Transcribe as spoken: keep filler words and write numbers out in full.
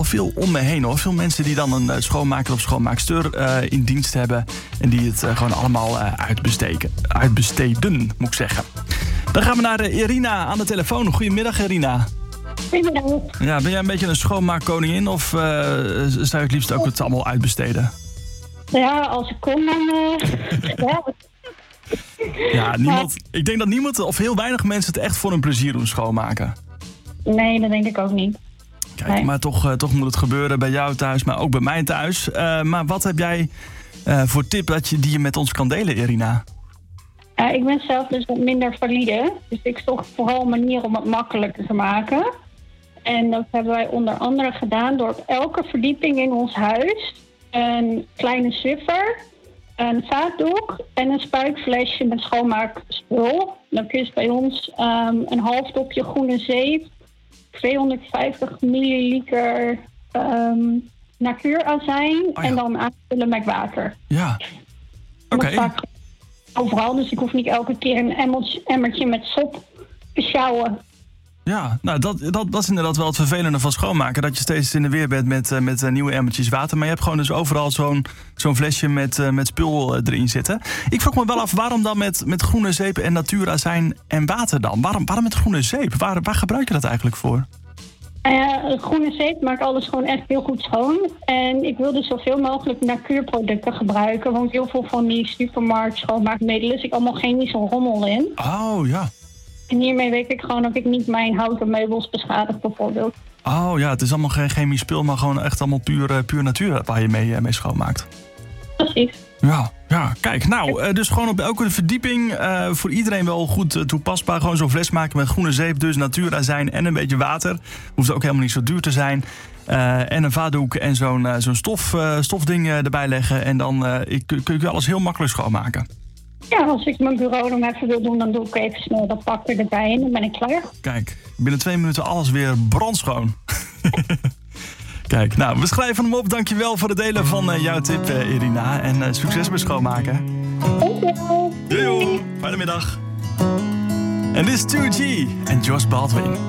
Veel om me heen hoor. Veel mensen die dan een uh, schoonmaker of schoonmaakster uh, in dienst hebben. En die het uh, gewoon allemaal uh, uitbesteden. Uitbesteden, moet ik zeggen. Dan gaan we naar uh, Irina aan de telefoon. Goedemiddag, Irina. Goedemiddag. Ja, ben jij een beetje een schoonmaakkoningin of uh, zou je het liefst ook het allemaal uitbesteden? Ja, als ik kon dan... Uh, ja. Ja, niemand, ik denk dat niemand of heel weinig mensen het echt voor een plezier doen schoonmaken. Nee, dat denk ik ook niet. Kijk, nee. maar toch, uh, toch moet het gebeuren bij jou thuis, maar ook bij mij thuis. Uh, maar wat heb jij uh, voor tip dat je, die je met ons kan delen, Irina? Ja, ik ben zelf dus wat minder valide. Dus ik zocht vooral een manier om het makkelijker te maken. En dat hebben wij onder andere gedaan door op elke verdieping in ons huis een kleine Swiffer, een vaatdoek en een spuitflesje met schoonmaakspul. Dan kun je bij ons um, een half dopje groene zeep, tweehonderdvijftig milliliter um, natuurazijn oh ja. en dan aanvullen met water. Ja, oké. Okay. Overal, dus ik hoef niet elke keer een emmertje, emmertje met sop te sjouwen. Ja, nou dat, dat, dat is inderdaad wel het vervelende van schoonmaken. Dat je steeds in de weer bent met, uh, met uh, nieuwe emmertjes water. Maar je hebt gewoon dus overal zo'n, zo'n flesje met, uh, met spul uh, erin zitten. Ik vroeg me wel af, waarom dan met, met groene zeep en natuurazijn en water dan? Waarom, waarom met groene zeep? Waar, waar gebruik je dat eigenlijk voor? Uh, groene zeep maakt alles gewoon echt heel goed schoon. En ik wilde zoveel mogelijk natuurproducten gebruiken. Want heel veel van die supermarkt schoonmaakmiddelen zit allemaal chemische rommel in. Oh, ja. En hiermee weet ik gewoon dat ik niet mijn houten meubels beschadig bijvoorbeeld. Oh ja, het is allemaal geen chemisch spul, maar gewoon echt allemaal puur, uh, puur natuur waar je mee, uh, mee schoonmaakt. Precies. Ja, ja, kijk, nou, uh, dus gewoon op elke verdieping uh, voor iedereen wel goed uh, toepasbaar. Gewoon zo'n fles maken met groene zeep, dus natuurazijn en een beetje water. Hoeft ook helemaal niet zo duur te zijn. Uh, en een vaatdoek en zo'n, uh, zo'n stof, uh, stofding uh, erbij leggen. En dan uh, ik, kun je alles heel makkelijk schoonmaken. Ja, als ik mijn bureau dan even wil doen, dan doe ik even snel dat pak erbij en dan ben ik klaar. Kijk, binnen twee minuten alles weer brandschoon. Kijk, nou, we schrijven hem op. Dankjewel voor het delen van uh, jouw tip, uh, Irina. En uh, succes met schoonmaken. Dankjewel. Doei, fijne middag. En dit is two G en Josh Baldwin.